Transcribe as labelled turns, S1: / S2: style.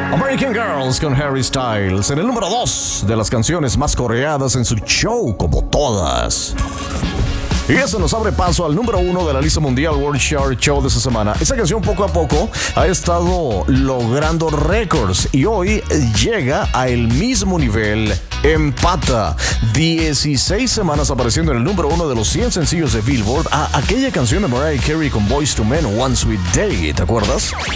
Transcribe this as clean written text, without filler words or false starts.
S1: American Girls con Harry Styles en el número 2 de las canciones más coreadas en su show, como todas. Y eso nos abre paso al número 1 de la lista mundial World Chart Show de esta semana. Esta canción poco a poco ha estado logrando récords y hoy llega al mismo nivel, empata 16 semanas apareciendo en el número 1 de los 100 sencillos de Billboard a aquella canción de Mariah Carey con Boyz II Men, One Sweet Day, ¿te acuerdas?